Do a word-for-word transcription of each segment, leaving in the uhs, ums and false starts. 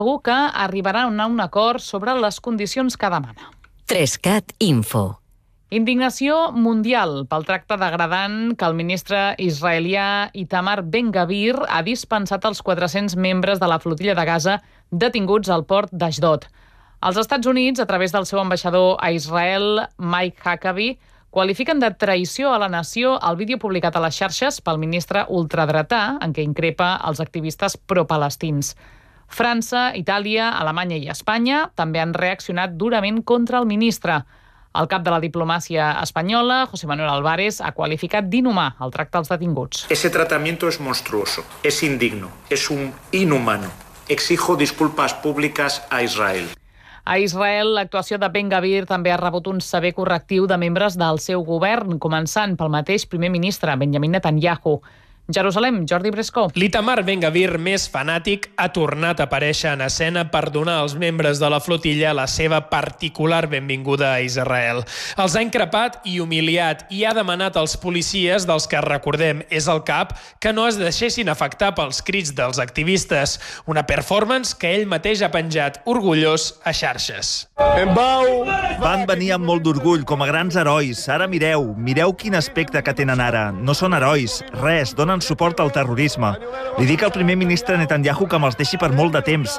Segur que arribaran a un acord sobre les condicions que demana. tres cat Info. Indignació mundial pel tracte degradant que el ministre israelià Itamar Ben-Gvir ha dispensat als quatre-cents membres de la flotilla de Gaza detinguts al port d'Ashdod. Els Estats Units, a través del seu ambaixador a Israel, Mike Huckabee, qualifiquen de traïció a la nació el vídeo publicat a les xarxes pel ministre ultradretà en què increpa els activistes pro-palestins. França, Itàlia, Alemanya i Espanya també han reaccionat durament contra el ministre. El cap de la diplomàcia espanyola, José Manuel Álvarez, ha qualificat d'inhumà el tracte als detinguts. Ese tratamiento es monstruoso, es indigno, es un inhumano. Exijo disculpas públicas a Israel. A Israel, l'actuació de Ben-Gvir també ha rebut un sever correctiu de membres del seu govern, començant pel mateix primer ministre, Benjamin Netanyahu. Jerusalem, Jordi Brescó. L'Itamar Ben-Gvir més fanàtic ha tornat a aparèixer en escena per donar als membres de la flotilla la seva particular benvinguda a Israel. Els ha increpat i humiliat i ha demanat als policies, dels que recordem és el cap, que no es deixessin afectar pels crits dels activistes. Una performance que ell mateix ha penjat orgullós a xarxes. Van venir amb molt d'orgull, com a grans herois. Ara mireu, mireu quin aspecte que tenen ara. No són herois, res, donen suport al terrorisme. Li dic al primer ministre Netanyahu que me'ls deixi per molt de temps.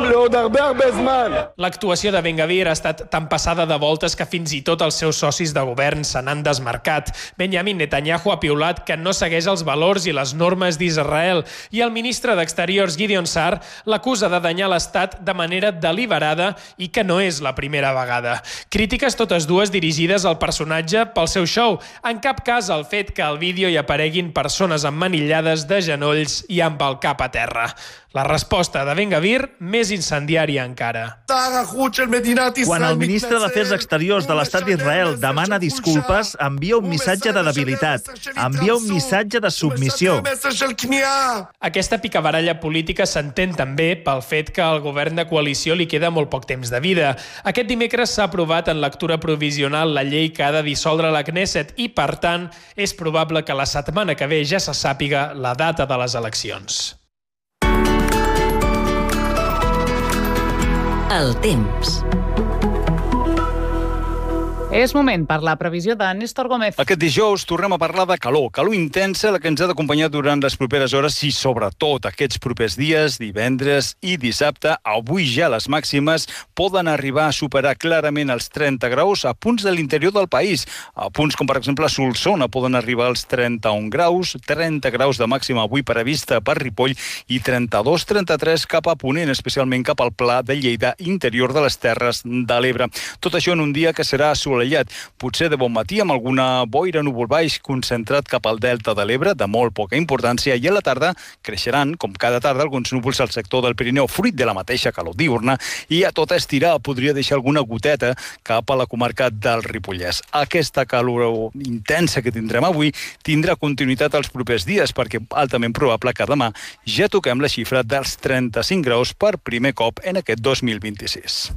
L'actuació de Ben-Gvir ha estat tan passada de voltes que fins i tot els seus socis de govern se n'han desmarcat. Benjamin Netanyahu ha piulat que no segueix els valors i les normes d'Israel i el ministre d'Exteriors Gideon Sa'ar l'acusa de danyar l'Estat de manera deliberada i que no és la primera vegada. Crítiques totes dues dirigides al personatge pel seu show. En cap cas el fet que al vídeo hi apareguin persones emmanillades de genolls i amb el cap a terra. La resposta de Ben-Gvir més incendiària encara. Quan el ministre d'Afers Exteriors de l'Estat d'Israel demana disculpes, envia un missatge de debilitat, envia un missatge de submissió. Aquesta picabaralla política s'entén també pel fet que al govern de coalició li queda molt poc temps de vida. Aquest dimecres s'ha aprovat en lectura provisional la llei que ha de dissoldre la Knesset i, per tant, és probable que la setmana que ve ja se sàpiga la data de les eleccions. El temps. És moment per la previsió de Néstor Gómez. Aquest dijous tornem a parlar de calor, calor intensa, la que ens ha d'acompanyar durant les properes hores i sobretot aquests propers dies, divendres i dissabte. Avui ja les màximes poden arribar a superar clarament els trenta graus a punts de l'interior del país. A punts com per exemple a Solsona poden arribar als trenta-un graus, trenta graus de màxima avui prevista per Ripoll i trenta-dos trenta-tres cap a Ponent, especialment cap al Pla de Lleida, interior de les Terres de l'Ebre. Tot això en un dia que serà assolellat. Potser de bon matí amb alguna boira núvol baix concentrat cap al delta de l'Ebre, de molt poca importància, i a la tarda creixeran, com cada tarda, alguns núvols al sector del Pirineu, fruit de la mateixa calor diurna, i a tot estirar podria deixar alguna goteta cap a la comarca del Ripollès. Aquesta calor intensa que tindrem avui tindrà continuïtat els propers dies, perquè altament probable que demà ja toquem la xifra dels trenta-cinc graus per primer cop en aquest dos mil vint-i-sis.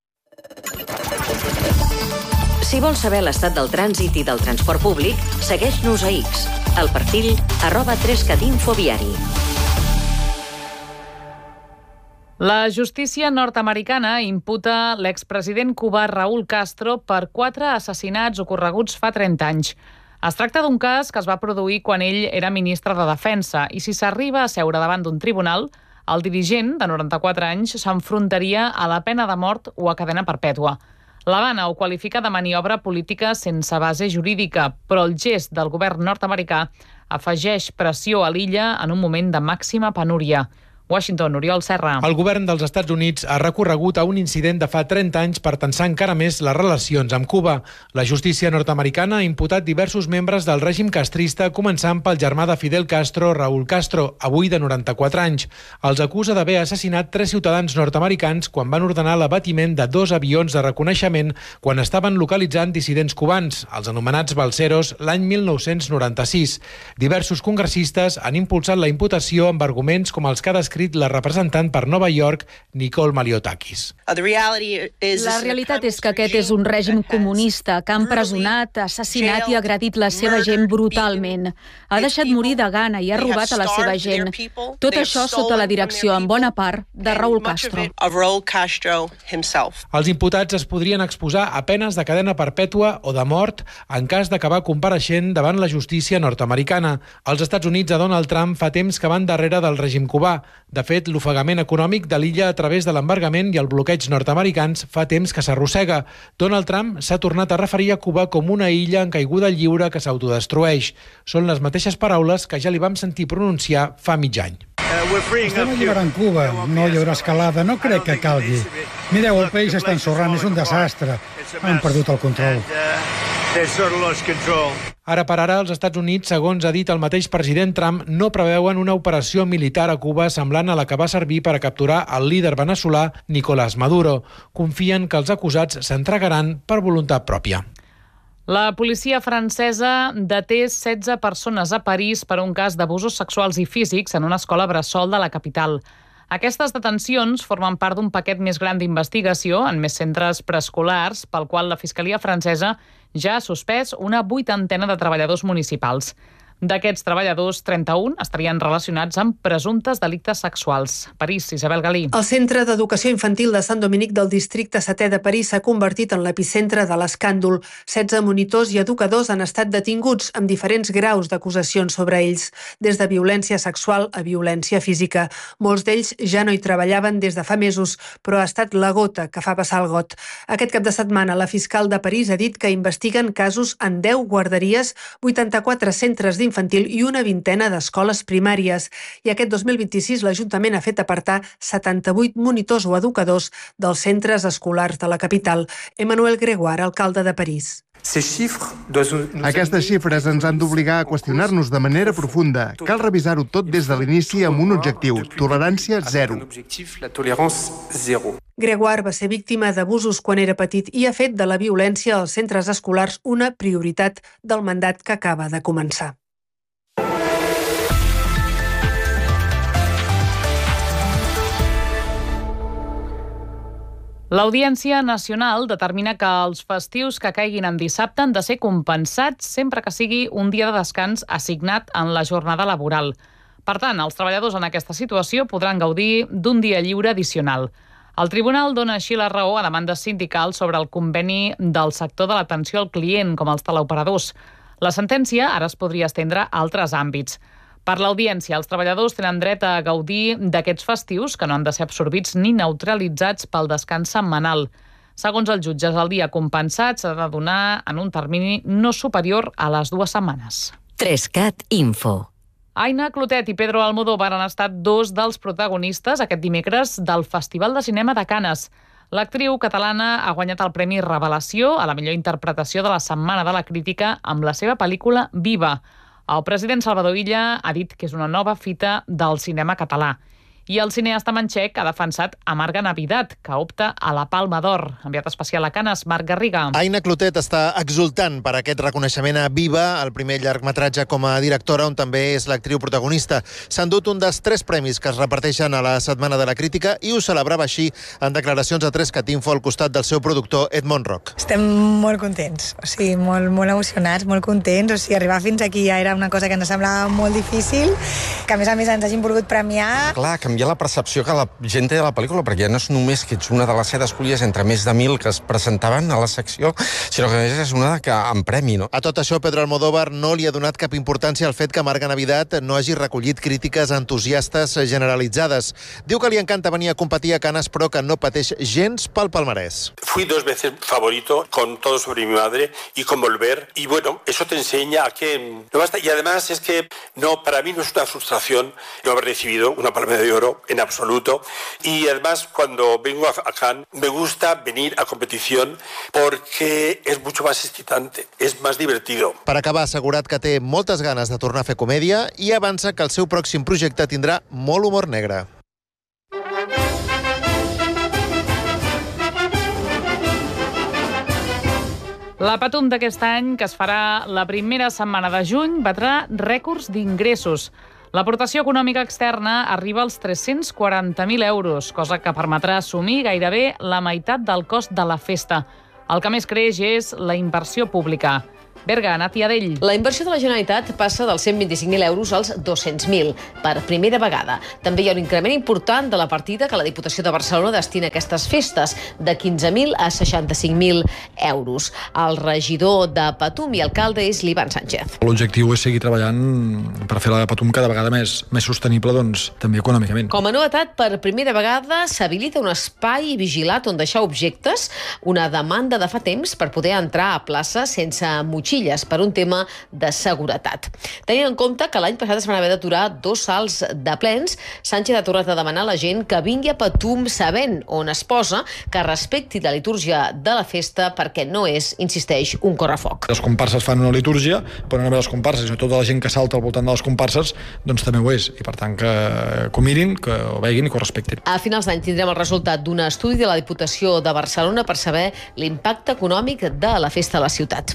Si vols saber l'estat del trànsit i del transport públic, segueix-nos a X, al perfil arroba tres cat info viari. La justícia nord-americana imputa l'expresident cubà Raúl Castro per quatre assassinats ocorreguts fa trenta anys. Es tracta d'un cas que es va produir quan ell era ministre de Defensa i si s'arriba a seure davant d'un tribunal, el dirigent, de noranta-quatre anys, s'enfrontaria a la pena de mort o a cadena perpètua. L'Havana ho qualifica de maniobra política sense base jurídica, però el gest del govern nord-americà afegeix pressió a l'illa en un moment de màxima penúria. Washington, Oriol Serra. El govern dels Estats Units ha recorregut a un incident de fa trenta anys per tensar encara més les relacions amb Cuba. La justícia nord-americana ha imputat diversos membres del règim castrista, començant pel germà de Fidel Castro, Raúl Castro, avui de noranta-quatre anys. Els acusa d'haver assassinat tres ciutadans nord-americans quan van ordenar l'abatiment de dos avions de reconeixement quan estaven localitzant dissidents cubans, els anomenats balseros, l'any mil nou-cents noranta-sis. Diversos congressistes han impulsat la imputació amb arguments com els que ha descrit escrit la representant per Nova York, Nicole Maliotakis. La realitat és que aquest és un règim comunista que ha empresonat, assassinat i agredit la seva gent brutalment. Ha deixat morir de gana i ha robat a la seva gent. Tot això sota la direcció, en bona part, de Raúl Castro. Els imputats es podrien exposar a penes de cadena perpètua o de mort en cas d'acabar compareixent davant la justícia nord-americana. Als Estats Units, a Donald Trump fa temps que van darrere del règim cubà. De fet, l'ofegament econòmic de l'illa a través de l'embargament i el bloqueig nord-americans fa temps que s'arrossega. Donald Trump s'ha tornat a referir a Cuba com una illa en caiguda lliure que s'autodestrueix. Són les mateixes paraules que ja li vam sentir pronunciar fa mig any. Estem alliberant Cuba, no hi haurà escalada, no crec que calgui. Mireu, el país està ensorrant, és un desastre. Han perdut el control. Ara per ara, els Estats Units, segons ha dit el mateix president Trump, no preveuen una operació militar a Cuba semblant a la que va servir per a capturar el líder veneçolà Nicolás Maduro. Confien que els acusats s'entregaran per voluntat pròpia. La policia francesa deté setze persones a París per un cas d'abusos sexuals i físics en una escola bressol de la capital. Aquestes detencions formen part d'un paquet més gran d'investigació en més centres preescolars, pel qual la Fiscalia francesa ja ha suspès una vuitantena de treballadors municipals. D'aquests treballadors, trenta-un estarien relacionats amb presumptes delictes sexuals. París, Isabel Galí. El Centre d'Educació Infantil de Sant Dominic del districte setè de París s'ha convertit en l'epicentre de l'escàndol. setze monitors i educadors han estat detinguts amb diferents graus d'acusacions sobre ells, des de violència sexual a violència física. Molts d'ells ja no hi treballaven des de fa mesos, però ha estat la gota que fa passar el got. Aquest cap de setmana, la fiscal de París ha dit que investiguen casos en deu guarderies, vuitanta-quatre centres d'infantil infantil i una vintena d'escoles primàries. I aquest dos mil vint-i-sis l'Ajuntament ha fet apartar setanta-vuit monitors o educadors dels centres escolars de la capital. Emmanuel Grégoire, alcalde de París. Aquestes xifres ens han d'obligar a qüestionar-nos de manera profunda. Cal revisar-ho tot des de l'inici amb un objectiu, tolerància zero. Grégoire va ser víctima d'abusos quan era petit i ha fet de la violència als centres escolars una prioritat del mandat que acaba de començar. L'Audiència Nacional determina que els festius que caiguin en dissabte han de ser compensats sempre que sigui un dia de descans assignat en la jornada laboral. Per tant, els treballadors en aquesta situació podran gaudir d'un dia lliure addicional. El tribunal dona així la raó a demandes sindicals sobre el conveni del sector de l'atenció al client, com els teleoperadors. La sentència ara es podria estendre a altres àmbits. Per l'Audiència, els treballadors tenen dret a gaudir d'aquests festius que no han de ser absorbits ni neutralitzats pel descans setmanal. Segons els jutges, el dia compensat s'ha de donar en un termini no superior a les dues setmanes. Trescat Info. Aina Clotet i Pedro Almodóvar han estat dos dels protagonistes aquest dimecres del Festival de Cinema de Canes. L'actriu catalana ha guanyat el Premi Revelació a la millor interpretació de la Setmana de la Crítica amb la seva pel·lícula Viva. El president Salvador Illa ha dit que és una nova fita del cinema català. I el cineasta manxec ha defensat a Marga Navidad, que opta a la Palma d'Or. Enviat especial a Canes, Marc Garriga. Aina Clotet està exultant per aquest reconeixement a Viva, el primer llargmetratge com a directora, on també és l'actriu protagonista. S'han dut un dels tres premis que es reparteixen a la Setmana de la Crítica i ho celebrava així en declaracions a Trescat Info al costat del seu productor Edmond Roc. Estem molt contents, o sigui, molt, molt emocionats, molt contents. O sigui, arribar fins aquí ja era una cosa que ens semblava molt difícil, que a més a més ens hagin volgut premiar. Clar, canviar la percepció que la gent té de la pel·lícula, perquè no és només que ets una de les set escollides entre més de mil que es presentaven a la secció, sinó que a més és una que en premi, no? A tot això, Pedro Almodóvar no li ha donat cap importància al fet que Marga Navidad no hagi recollit crítiques entusiastes generalitzades. Diu que li encanta venir a competir a Canes, però que no pateix gens pel palmarès. Fui dos veces favorito con Todo sobre mi madre y con Volver, y bueno, eso te enseña a que no basta, y además es que no, para mí no es una frustración no haber recibido una Palma de Oro en absoluto, y además cuando vengo a Cannes me gusta venir a competición porque es mucho más excitante, es más divertido. Per acabar, ha assegurat que té moltes ganes de tornar a fer comèdia i avança que el seu pròxim projecte tindrà molt humor negre. La Patum d'aquest any, que es farà la primera setmana de juny, batrà rècords d'ingressos. L'aportació econòmica externa arriba als tres-cents quaranta mil euros, cosa que permetrà assumir gairebé la meitat del cost de la festa. El que més creix és la inversió pública. Berga, Nati Adell. La inversió de la Generalitat passa dels cent vint-i-cinc mil euros als dos-cents mil, per primera vegada. També hi ha un increment important de la partida que la Diputació de Barcelona destina a aquestes festes, de quinze mil a seixanta-cinc mil euros. El regidor de Patum i alcalde és l'Ivan Sánchez. L'objectiu és seguir treballant per fer la de Patum cada vegada més, més sostenible, doncs, també econòmicament. Com a novetat, per primera vegada s'habilita un espai vigilat on deixar objectes, una demanda de fa temps per poder entrar a plaça sense motxilles per un tema de seguretat. Tenint en compte que l'any passat es van haver d'aturar dos salts de plens, Sánchez ha tornat a demanar a la gent que vingui a Patum sabent on es posa, que respecti la litúrgia de la festa perquè no és, insisteix, un correfoc. Les comparses fan una litúrgia, però no només les comparses, sinó tota la gent que salta al voltant de les comparses, doncs també ho és, i per tant que, que ho mirin, que ho veguin i que ho respectin. A finals d'any tindrem el resultat d'un estudi de la Diputació de Barcelona per saber l'impacte econòmic de la festa a la ciutat.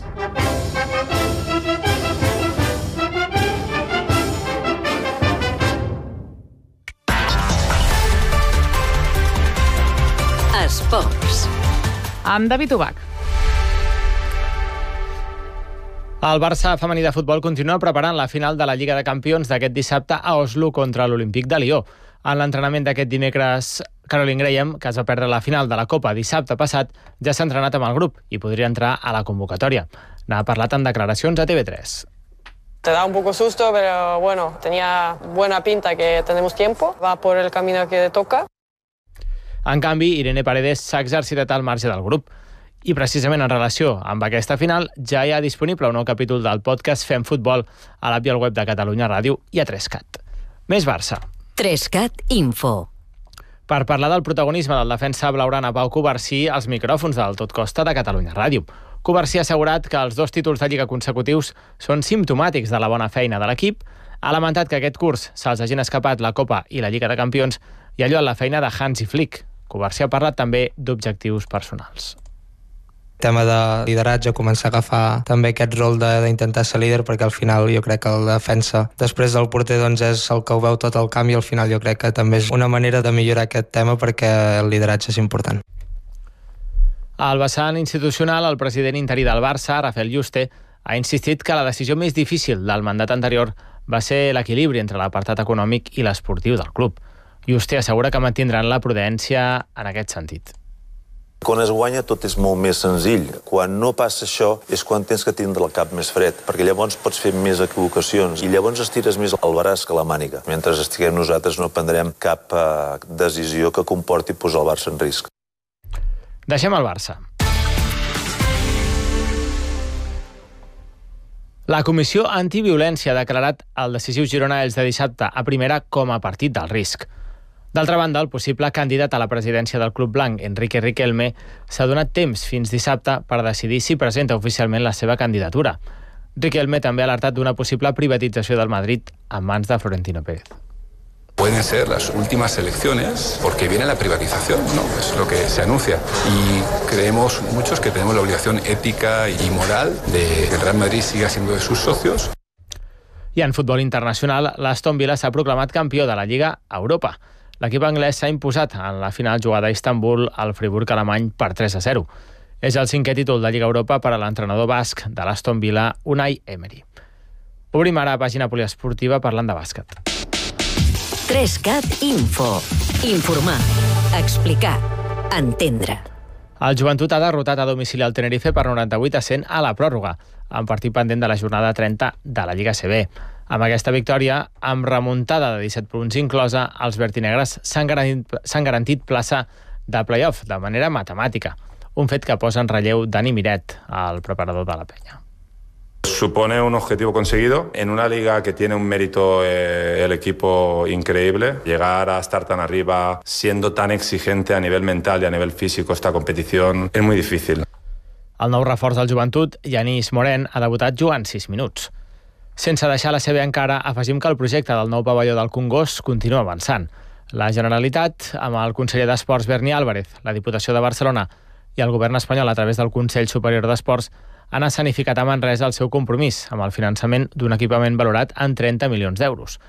Esports. Amb David Ubach. El Barça femení de futbol continua preparant la final de la Lliga de Campions d'aquest dissabte a Oslo contra l'Olímpic de Lió. En l'entrenament d'aquest dimecres, Caroline Graham, que es va perdre la final de la Copa dissabte passat, ja s'ha entrenat amb el grup i podria entrar a la convocatòria. N'ha parlat en declaracions a T V tres. Te da un poco susto, pero bueno, tenía buena pinta que tenemos tiempo. Va por el camino que toca. En canvi, Irene Paredes s'ha exercitat al marge del grup. I precisament en relació amb aquesta final ja hi ha disponible un nou capítol del podcast Fem Futbol a l'app i al web de Catalunya Ràdio i a tres cat. Més Barça. tres cat Info. Per parlar del protagonisme del defensa blaugrana Pau Covarsí als micròfons del Tot Costa de Catalunya Ràdio. Covarsí ha assegurat que els dos títols de Lliga consecutius són simptomàtics de la bona feina de l'equip, ha lamentat que aquest curs se'ls hagin escapat la Copa i la Lliga de Campions i allò en la feina de Hansi Flick. Covarsí ha parlat també d'objectius personals. Tema de lideratge, començar a agafar també aquest rol d'intentar ser líder, perquè al final jo crec que el defensa després del porter doncs és el que ho veu tot el camp i al final jo crec que també és una manera de millorar aquest tema perquè el lideratge és important. Al vessant institucional, el president interí del Barça, Rafael Yuste, ha insistit que la decisió més difícil del mandat anterior va ser l'equilibri entre l'apartat econòmic i l'esportiu del club. Yuste assegura que mantindran la prudència en aquest sentit. Quan es guanya tot és molt més senzill. Quan no passa això és quan tens que tindre el cap més fred, perquè llavors pots fer més equivocacions i llavors estires més el braç que la màniga. Mentre estiguem nosaltres no prendrem cap eh, decisió que comporti posar el Barça en risc. Deixem el Barça. La Comissió Antiviolència ha declarat el decisiu Girona-Elx de dissabte a primera com a partit del risc. D'altra banda, el possible candidat a la presidència del Club Blanc, Enrique Riquelme, s'ha donat temps fins dissabte per decidir si presenta oficialment la seva candidatura. Riquelme també ha alertat d'una possible privatització del Madrid en mans de Florentino Pérez. Pueden ser las últimas elecciones porque viene la privatización, ¿no? Es lo que se anuncia. Y creemos muchos que tenemos la obligación ética y moral de que el Real Madrid siga siendo de sus socios. I en futbol internacional, l'Aston Villa s'ha proclamat campió de la Lliga Europa. L'equip anglès s'ha imposat en la final jugada a Istanbul al Friburg alemany per tres a zero. És el cinquè títol de Lliga Europa per a l'entrenador basc de l'Aston Villa, Unai Emery. Obrim ara a pàgina poliesportiva parlant de bàsquet. tres cat Info. Informar, explicar, entendre. El Joventut ha derrotat a domicili al Tenerife per noranta-vuit a cent a la pròrroga, en partit pendent de la jornada trenta de la Lliga A C B. Amb aquesta victòria, amb remuntada de disset punts inclosa, els vertinegres s'han garantit, s'han garantit plaça de play-off de manera matemàtica, un fet que posa en relleu Dani Miret, el preparador de la penya. Supone un objetivo conseguido en una liga que tiene un mérito eh, el equipo increíble. Llegar a estar tan arriba, siendo tan exigente a nivel mental y a nivel físico esta competición, es muy difícil. El nou reforç del Joventut, Yanis Moren, ha debutat jugant sis minuts. Sense deixar la C B encara, afegim que el projecte del nou pavelló del Congost continua avançant. La Generalitat, amb el conseller d'Esports Berni Álvarez, la Diputació de Barcelona i el govern espanyol a través del Consell Superior d'Esports, han escenificat a Manresa el seu compromís amb el finançament d'un equipament valorat en trenta milions d'euros.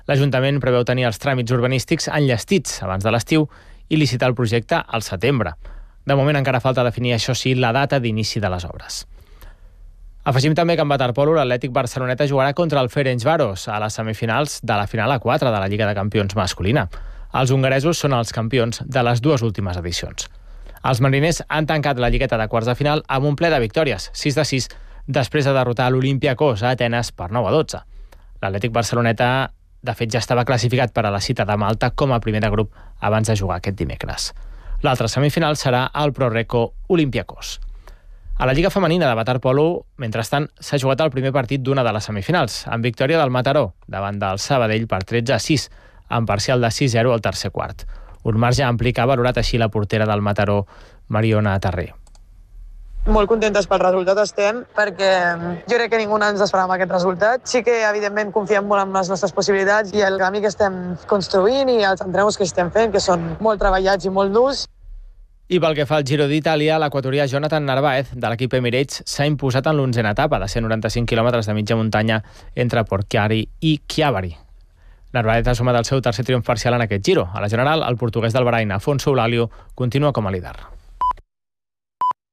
L'Ajuntament preveu tenir els tràmits urbanístics enllestits abans de l'estiu i licitar el projecte al setembre. De moment encara falta definir, això sí, la data d'inici de les obres. Afegim també que en waterpolo l'Atlètic Barceloneta jugarà contra el Ferencváros a les semifinals de la final a quatre de la Lliga de Campions masculina. Els hongaresos són els campions de les dues últimes edicions. Els mariners han tancat la lligueta de quarts de final amb un ple de victòries, sis de sis, després de derrotar l'Olympiakos a Atenes per nou a dotze. L'Atlètic Barceloneta, de fet, ja estava classificat per a la cita de Malta com a primer de grup abans de jugar aquest dimecres. L'altra semifinal serà el Proreco Olympiakos. A la Lliga Femenina de waterpolo, mentrestant, s'ha jugat el primer partit d'una de les semifinals, amb victòria del Mataró, davant del Sabadell per tretze a sis, amb parcial de sis a zero al tercer quart. Un marge ampli que ha valorat així la portera del Mataró, Mariona Tarré. Molt contentes pel resultat estem, perquè jo crec que ningú ens esperava aquest resultat. Sí que, evidentment, confiem molt en les nostres possibilitats i el camí que estem construint i els entrenos que estem fent, que són molt treballats i molt durs. I pel que fa al Giro d'Itàlia, l'equatorià Jonathan Narváez, de l'equip Emirates, s'ha imposat en l'onzena etapa de cent noranta-cinc quilòmetres de mitja muntanya entre Porchiari i Chiavari. Narváez ha sumat el seu tercer triomf parcial en aquest Giro. A la general, el portuguès del Bahrain, Afonso Eulálio, continua com a líder.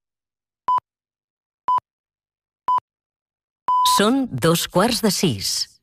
Són dos quarts de sis.